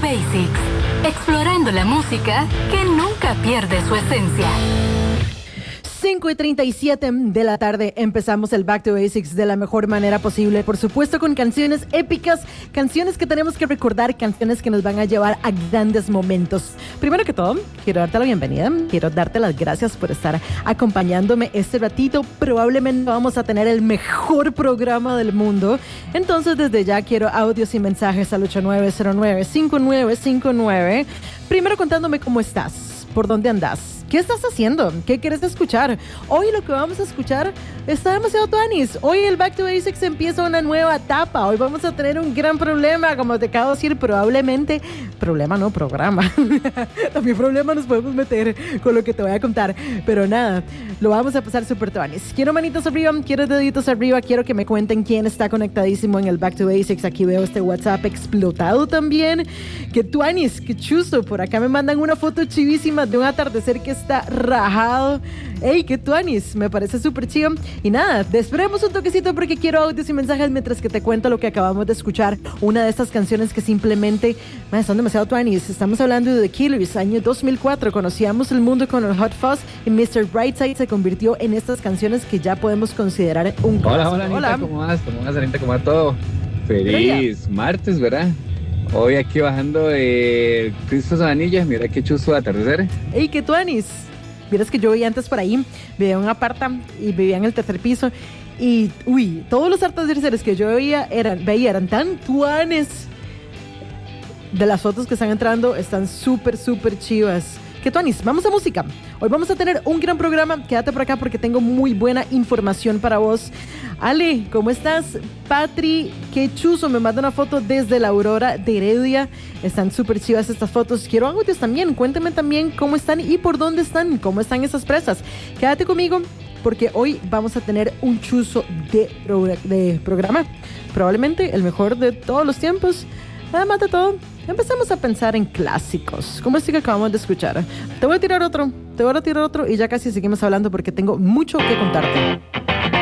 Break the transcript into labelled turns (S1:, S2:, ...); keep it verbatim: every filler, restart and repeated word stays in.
S1: Basics, explorando la música que nunca pierde su esencia.
S2: cinco y treinta y siete de la tarde empezamos el Back to Basics de la mejor manera posible, por supuesto con canciones épicas, canciones que tenemos que recordar, canciones que nos van a llevar a grandes momentos. Primero que todo, quiero darte la bienvenida, quiero darte las gracias por estar acompañándome este ratito. Probablemente vamos a tener el mejor programa del mundo, entonces desde ya quiero audios y mensajes al ocho nueve cero nueve, cinco nueve cinco nueve. Primero contándome cómo estás, por dónde andas, ¿qué estás haciendo? ¿Qué quieres escuchar? Hoy lo que vamos a escuchar está demasiado tuanis. Hoy el Back to Basics empieza una nueva etapa. Hoy vamos a tener un gran problema, como te acabo de decir, probablemente, problema no, programa. También problema nos podemos meter con lo que te voy a contar. Pero nada, lo vamos a pasar súper tuanis. Quiero manitos arriba, quiero deditos arriba, quiero que me cuenten quién está conectadísimo en el Back to Basics. Aquí veo este WhatsApp explotado también. Qué tuanis, qué chuzo. Por acá me mandan una foto chivísima de un atardecer que está rajado. Ey, qué tuanis, me parece súper chido. Y nada, esperemos un toquecito porque quiero audios y mensajes mientras que te cuento lo que acabamos de escuchar. Una de estas canciones que simplemente man, son demasiado tuanis. Estamos hablando de The Killers, año dos mil cuatro. Conocíamos el mundo con el Hot Fuzz y mister Brightside se convirtió en estas canciones que ya podemos considerar un clásico.
S3: Hola, hola, Anita, hola. ¿Cómo vas? ¿Cómo vas, Anita? ¿Cómo va todo? Feliz martes, ¿verdad? Hoy aquí bajando de Cristo Sabanillas, mira qué chuzo de atardecer.
S2: Ey, qué tuanis. Vieras que yo vivía antes por ahí, vivía en un aparta y vivía en el tercer piso. Y, uy, todos los atardeceres que yo veía eran, veía eran tan tuanes. De las fotos que están entrando, están súper, súper chivas. ¿Qué tuanis? Vamos a música. Hoy vamos a tener un gran programa. Quédate por acá porque tengo muy buena información para vos. Ale, ¿cómo estás? Patri, qué chuzo, me manda una foto desde la Aurora de Heredia. Están súper chivas estas fotos. Quiero audios también. Cuéntame también cómo están y por dónde están, cómo están esas presas. Quédate conmigo porque hoy vamos a tener un chuzo de, de programa. Probablemente el mejor de todos los tiempos. Además de todo, empezamos a pensar en clásicos, como este que acabamos de escuchar. Te voy a tirar otro, te voy a tirar otro y ya casi seguimos hablando porque tengo mucho que contarte.